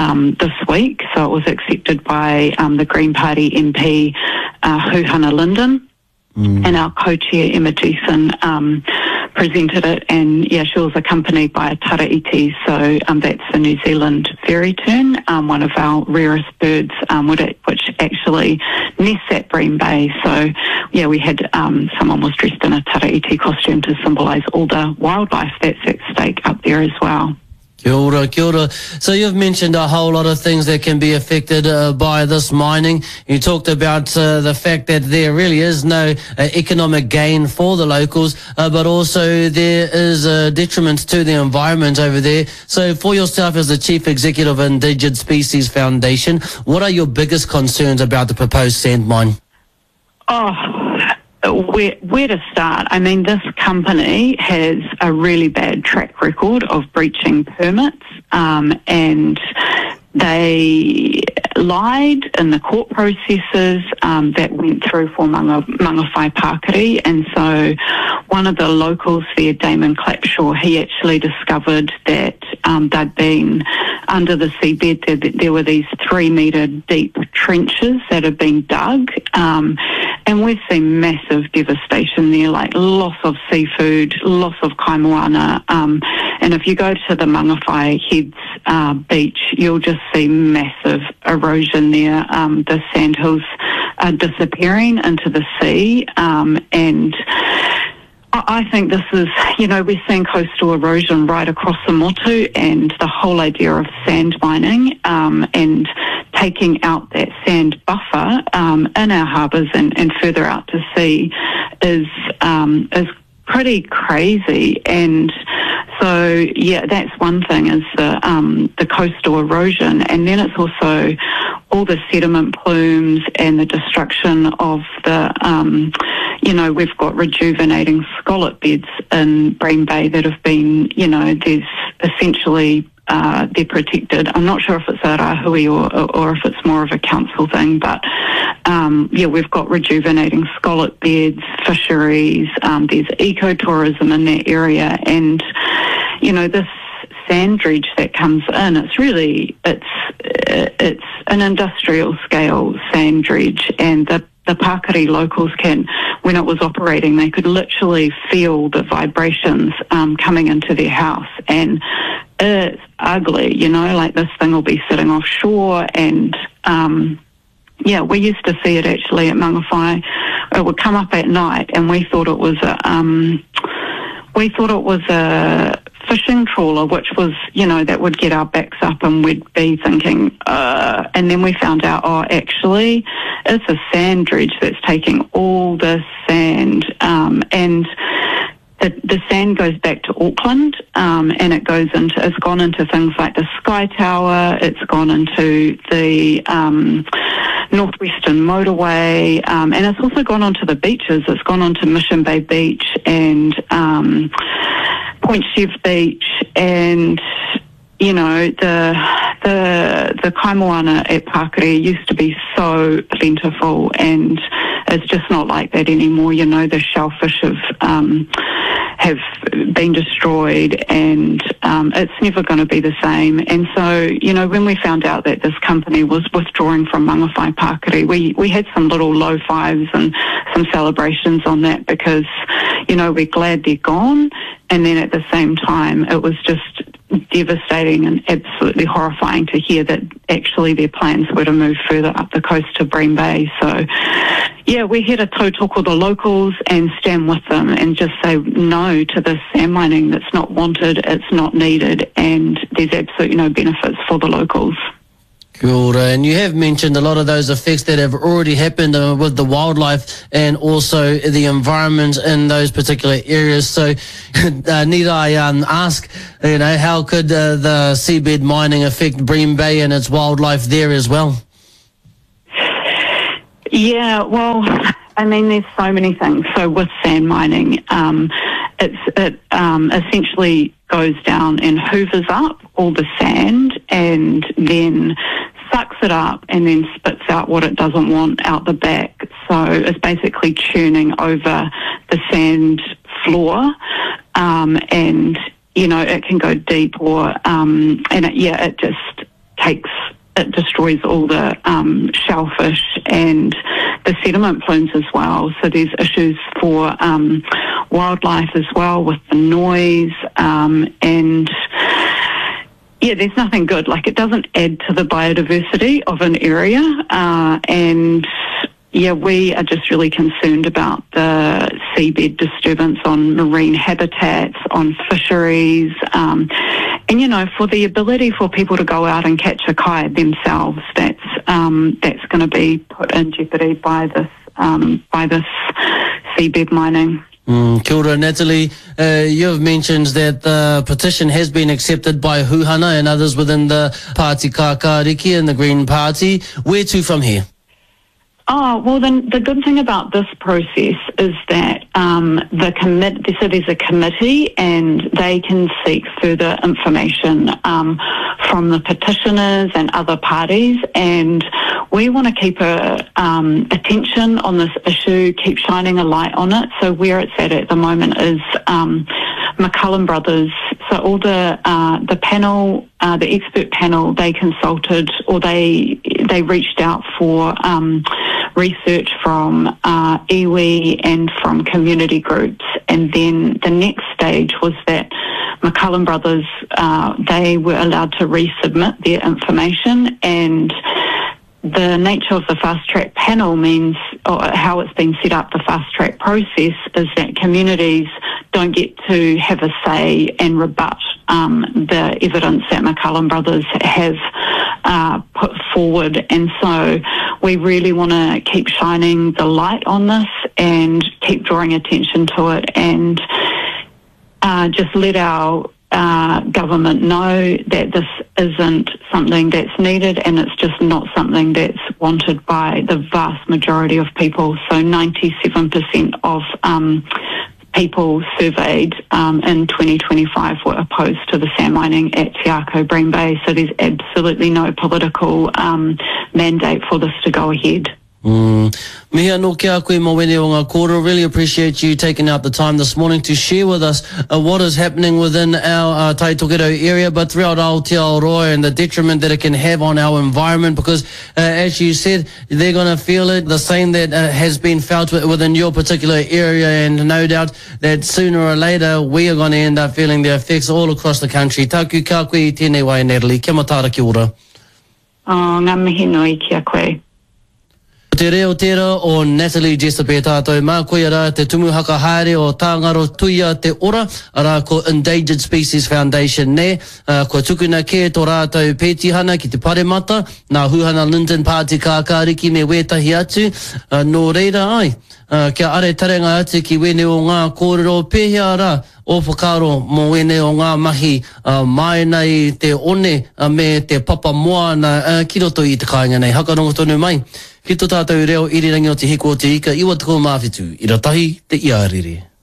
this week. So it was accepted by the Green Party MP, Huhana Linden, and our co-chair, Emma Geeson, presented it, and she was accompanied by a taraiti, so that's the New Zealand fairy tern, one of our rarest birds, which actually nests at Bream Bay. So we had someone was dressed in a taraiti costume to symbolise all the wildlife that's at stake up there as well. Kia ora, kia ora. So you've mentioned a whole lot of things that can be affected by this mining. You talked about the fact that there really is no economic gain for the locals, but also there is a detriment to the environment over there. So for yourself as the Chief Executive of Endangered Species Foundation, what are your biggest concerns about the proposed sand mine? Where to start? I mean, this company has a really bad track record of breaching permits, and they lied in the court processes that went through for Mangawhai Pakari. And so one of the locals there, Damon Clapshaw, he actually discovered that they'd been under the seabed. There were these 3-metre deep trenches that had been dug, and we've seen massive devastation there, like loss of seafood, loss of kaimoana, and if you go to the Mangawhai Heads beach, you'll just see massive erosion there. The sandhills are disappearing into the sea, and I think this is, we're seeing coastal erosion right across the motu, and the whole idea of sand mining and taking out that sand buffer in our harbours and further out to sea is pretty crazy. And so, that's one thing, is the coastal erosion, and then it's also all the sediment plumes and the destruction of the, we've got rejuvenating scallop beds in Bream Bay that have been, there's essentially, they're protected. I'm not sure if it's a rahui or if it's more of a council thing, but we've got rejuvenating scallop beds, fisheries, there's ecotourism in that area, and, this sand dredge that comes in, it's an industrial scale sand dredge, and the Pakari locals when it was operating, they could literally feel the vibrations coming into their house, and it's ugly, like this thing will be sitting offshore, and we used to see it actually at Mangawhai. It would come up at night, and we thought it was a fishing trawler, which was, that would get our backs up, and we'd be thinking, and then we found out, actually, it's a sand dredge that's taking all this sand, and the sand goes back to Auckland, and it's gone into things like the Sky Tower, it's gone into the Northwestern Motorway, and it's also gone onto the beaches. It's gone onto Mission Bay Beach and Point Chev Beach, and the kaimoana at Pakari used to be so plentiful, and it's just not like that anymore. The shellfish have been destroyed, and it's never going to be the same. And so, when we found out that this company was withdrawing from Mangawhai Pakari, we had some little low fives and some celebrations on that, because, we're glad they're gone. And then at the same time, it was just devastating and absolutely horrifying to hear that actually their plans were to move further up the coast to Bream Bay. So, we're here to tautoko the locals and stand with them and just say no to this sand mining that's not wanted, it's not needed, and there's absolutely no benefits for the locals. Kia ora. And you have mentioned a lot of those effects that have already happened with the wildlife and also the environment in those particular areas. So need I ask, how could the seabed mining affect Bream Bay and its wildlife there as well? Yeah, well, there's so many things. So with sand mining, it essentially goes down and hoovers up all the sand and then sucks it up and then spits out what it doesn't want out the back. So it's basically churning over the sand floor, and it can go deep, or it just it destroys all the shellfish and the sediment plumes as well. So there's issues for wildlife as well with the noise and there's nothing good. Like, it doesn't add to the biodiversity of an area and we are just really concerned about the seabed disturbance on marine habitats, on fisheries, and for the ability for people to go out and catch a kai themselves. That's going to be put in jeopardy by this seabed mining. Kia ora, Natalie. You've mentioned that the petition has been accepted by Huhana and others within the Pāti Kākāriki and the Green Party. Where to from here? Oh, well, then the good thing about this process is that there's a committee and they can seek further information from the petitioners and other parties, and we want to keep attention on this issue, keep shining a light on it. So where it's at the moment is McCullum Brothers. So all the panel, the expert panel, they consulted or they reached out for research from iwi and from community groups, and then the next stage was that McCullum Brothers, they were allowed to resubmit their information, and the nature of the fast track panel means, or how it's been set up, the fast track process, is that communities don't get to have a say and rebut the evidence that McCullum Brothers have put forward. And so we really want to keep shining the light on this and keep drawing attention to it, and just let our government know that this isn't something that's needed, and it's just not something that's wanted by the vast majority of people. So 97% of people surveyed in 2025 were opposed to the sand mining at Te Ako Bream Bay. So there's absolutely no political mandate for this to go ahead. Mihia no kia koe mawene o ngā kōrero. Really appreciate you taking out the time this morning to share with us what is happening within our Tai Toketo area, but throughout Aotearoa, and the detriment that it can have on our environment, because as you said, they're going to feel it the same that has been felt within your particular area, and no doubt that sooner or later we are going to end up feeling the effects all across the country. Taku ka koe I tēnei wai, Natalie. Kia matara, kia ora. Ngā mihi nui kia koe. Te reo tera o Natalie Jessup e tātou mā koe ara te tumu haka haere o Tāngaro Tuia te ora ara ko Endangered Species Foundation ne ko tukuna ke tō rātou pētihana ki te paremata nā Huhana Lyndon Pāti Kākāriki me wētahi atu nō reira ai kia are tarenga atu ki wene o ngā kōrero pēhea ara o whakaro mo wene o ngā mahi mai nei te one me te papa moa na ki roto I te kāinga nei. Hakarongo tonu mai. Ki tō tātou reo irirangi o te hiko o te ika, iwa tuko mawhitu, I ratahi te iarere.